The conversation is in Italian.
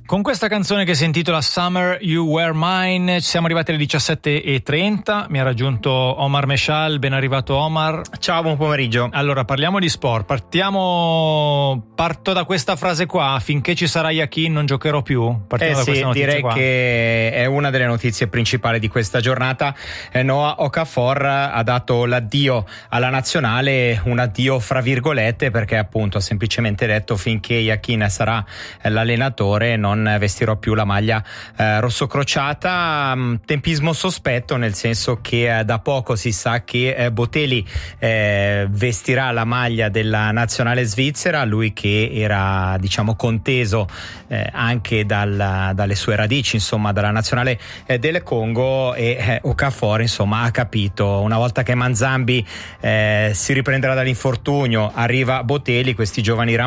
Con questa canzone che si intitola Summer You Were Mine siamo arrivati alle 17:30, mi ha raggiunto Omar Meshal, ben arrivato Omar. Ciao, buon pomeriggio. Allora parliamo di sport, parto da questa frase qua: finché ci sarà Yakin non giocherò più. Partiamo da questa notizia direi qua. che è una delle notizie principali di questa giornata. Noah Okafor ha dato l'addio alla nazionale, un addio fra virgolette, perché appunto ha semplicemente detto: finché Yakin sarà l'allenatore non vestirò più la maglia rossocrociata. Tempismo sospetto, nel senso che da poco si sa che Botelli vestirà la maglia della nazionale svizzera, lui che era conteso anche dalle sue radici, insomma dalla nazionale del Congo, e Okafor insomma ha capito, una volta che Manzambi si riprenderà dall'infortunio, arriva Botelli, questi giovani